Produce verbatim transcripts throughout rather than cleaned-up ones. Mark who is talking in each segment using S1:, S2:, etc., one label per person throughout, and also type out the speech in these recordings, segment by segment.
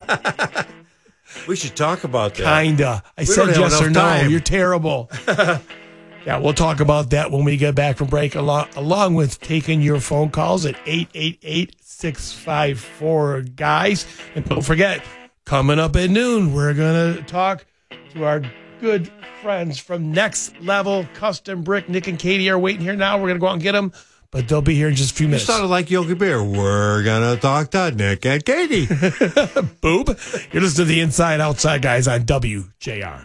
S1: We should talk about that.
S2: Kinda. I
S1: We
S2: said
S1: don't have
S2: yes or
S1: enough
S2: no.
S1: time.
S2: You're terrible. Yeah, we'll talk about that when we get back from break, along, along with taking your phone calls at eight eight eight, six five four, guys. And don't forget, coming up at noon, we're going to talk to our good friends from Next Level Custom Brick. Nick and Katie are waiting here now. We're going to go out and get them, but they'll be here in just a few
S1: You
S2: minutes.
S1: sounded like Yogi Bear. We're going to talk to Nick and Katie.
S2: Boob. You're listening to the Inside Outside Guys on W J R.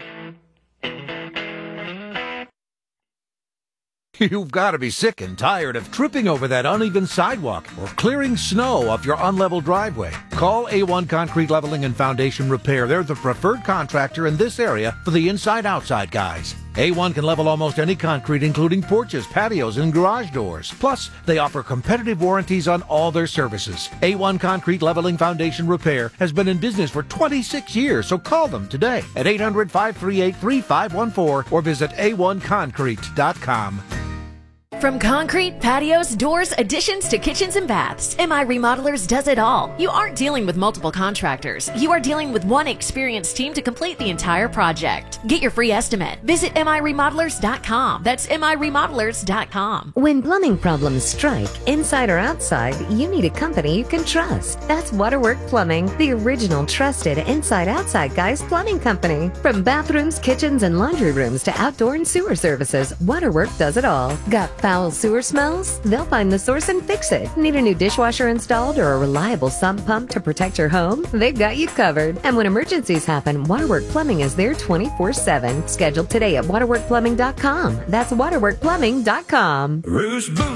S3: You've got to be sick and tired of tripping over that uneven sidewalk or clearing snow off your unleveled driveway. Call A one Concrete Leveling and Foundation Repair. They're the preferred contractor in this area for the inside-outside guys. A one can level almost any concrete, including porches, patios, and garage doors. Plus, they offer competitive warranties on all their services. A one Concrete Leveling Foundation Repair has been in business for twenty-six years, so call them today at eight hundred, five three eight, three five one four or visit A one concrete dot com.
S4: From concrete, patios, doors, additions to kitchens and baths, M I Remodelers does it all. You aren't dealing with multiple contractors. You are dealing with one experienced team to complete the entire project. Get your free estimate. Visit M I remodelers dot com. That's M I remodelers dot com.
S5: When plumbing problems strike, inside or outside, you need a company you can trust. That's Waterwork Plumbing, the original trusted inside-outside guys plumbing company. From bathrooms, kitchens, and laundry rooms to outdoor and sewer services, Waterwork does it all. Got foul sewer smells? They'll find the source and fix it. Need a new dishwasher installed or a reliable sump pump to protect your home? They've got you covered. And when emergencies happen, Waterwork Plumbing is there twenty-four seven. Scheduled today at waterwork plumbing dot com. That's waterwork plumbing dot com.
S1: Bruce Boo.